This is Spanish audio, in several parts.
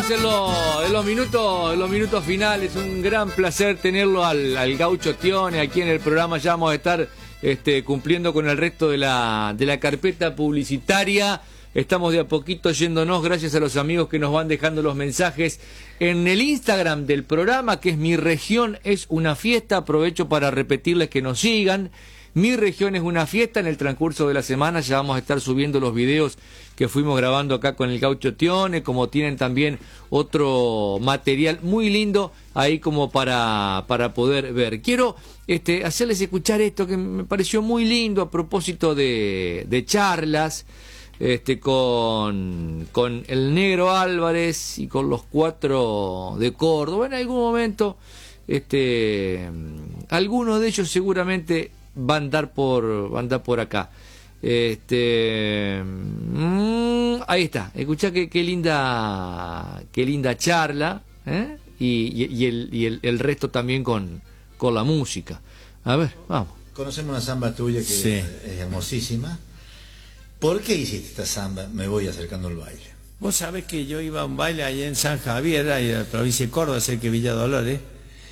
en los minutos finales. Un gran placer tenerlo al Gaucho Tione aquí en el programa. Ya vamos a estar cumpliendo con el resto de la carpeta publicitaria. Estamos de a poquito yéndonos, gracias a los amigos que nos van dejando los mensajes en el Instagram del programa, que es Mi Región es una Fiesta. Aprovecho para repetirles que nos sigan. Mi Región es una Fiesta. En el transcurso de la semana ya vamos a estar subiendo los videos que fuimos grabando acá con el Gaucho Tione, como tienen también otro material muy lindo ahí como para poder ver. Quiero hacerles escuchar esto que me pareció muy lindo a propósito de charlas con el Negro Álvarez y con los 4 de Córdoba. En algún momento algunos de ellos seguramente van a andar por acá. Ahí está, escuchá qué linda charla, y el resto también con la música. A ver, vamos. Conocemos una samba tuya que sí, es hermosísima. ¿Por qué hiciste esta samba? Me voy acercando al baile. Vos sabés que yo iba a un baile allá en San Javier, ahí en la provincia de Córdoba, cerca de Villa Dolores,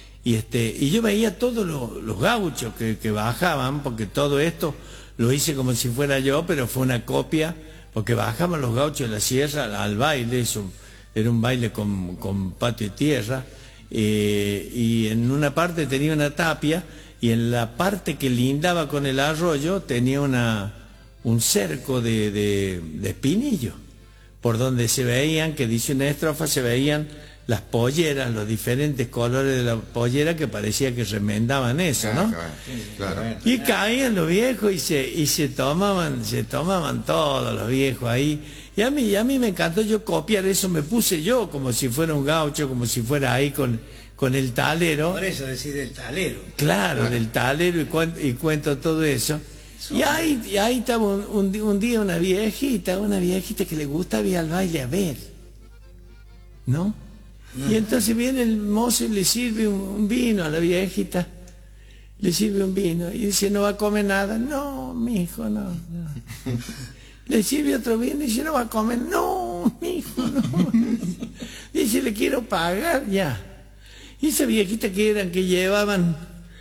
y yo veía todos los gauchos que bajaban, porque todo esto lo hice como si fuera yo, pero fue una copia, porque bajaban los gauchos de la sierra al baile. Eso era un baile con patio y tierra, y en una parte tenía una tapia, y en la parte que lindaba con el arroyo tenía un cerco de espinillo, por donde se veían, que dice una estrofa, se veían las polleras, los diferentes colores de la pollera, que parecía que remendaban eso, ¿no? Claro. Y caían los viejos y se tomaban todos los viejos ahí. Y a mí me encantó yo copiar eso, me puse yo como si fuera un gaucho, como si fuera ahí con el talero. Por eso decir el talero. Claro, del talero, y cuento todo eso. Y ahí estaba un día una viejita que le gustaba ir al baile a ver, ¿no? Y entonces viene el mozo y le sirve un vino a la viejita, le sirve un vino, y dice, ¿no va a comer nada? No, mijo, no. Le sirve otro vino y dice, ¿no va a comer? No, mijo, no. Dice, le quiero pagar ya. Y esa viejita que llevaban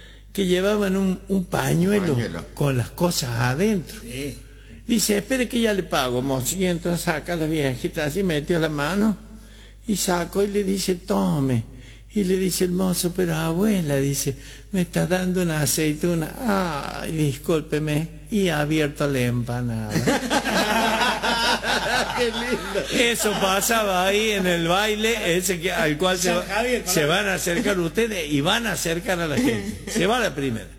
un pañuelo con las cosas adentro. Sí. Dice, espere que ya le pago, mozo. Y entonces saca la viejita así, metió la mano y sacó y le dice, tome. Y le dice el mozo, pero abuela, dice, me está dando una aceituna. Ay, discúlpeme. Y ha abierto la empanada. ¡Qué lindo! Eso pasaba ahí en el baile al cual se van a acercar ustedes y van a acercar a la gente. Se va la primera.